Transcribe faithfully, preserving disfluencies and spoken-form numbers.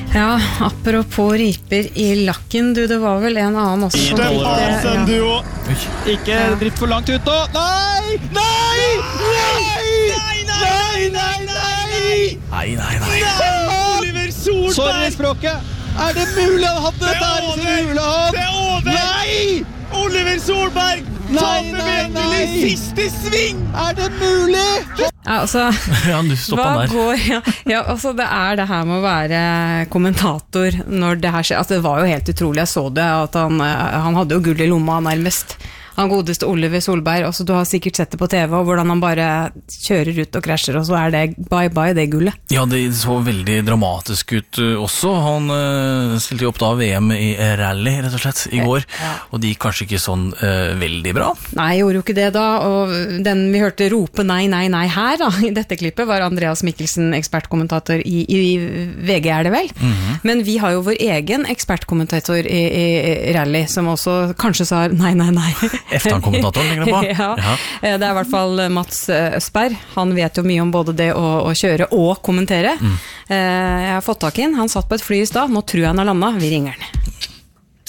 Ja, apropos riper i lakken, du, det var vel en annen også som Den fikk passen, det. du Ikke drift for langt ut nå. Nei! Nei! Nei! Nei, nei, nei, nei! Nei, nei, nei. Oliver Solberg! Sorry språket. Er det mulig han hadde dette her i sin hule hånd? Det er over! Nei! Oliver Solberg! Nei, Taper nei, med endelig nei. siste sving! Er det mulig? Ja, altså, Ja, du stoppet hva den der. går, ja, ja, altså det er det her med å være kommentator når det her skjer, altså det var jo helt utrolig, jeg så det, at han, han hadde jo gull i lomma nærmest. Han godeste Oliver Solberg, altså du har sikkert sett det på T V, og hvordan han bare kjører ut og krasjer, og så er det bye-bye det gullet. Ja, det så veldig dramatisk ut uh, også. Han uh, stilte jo opp da V M i rally, rett og slett, i går, Ja. og de gikk kanskje ikke sånn uh, veldig bra. Nei, jeg gjorde jo ikke det da, og den vi hørte rope nei, nei, nei her da, i dette klippet, var Andreas Mikkelsen, ekspertkommentator i, i V G, er det vel? Mhm. Men vi har jo vår egen ekspertkommentator i, i rally, som også kanskje sa nei, nei, nei. Eftan-kommentatoren ligger det på. Ja, Ja. det er i hvert fall Mats Østberg. Han vet jo mye om både det å, å kjøre og kommentere. Mm. Jeg har fått tak i han, han satt på et fly i stad, nå tror jeg han har landet, vi ringer han.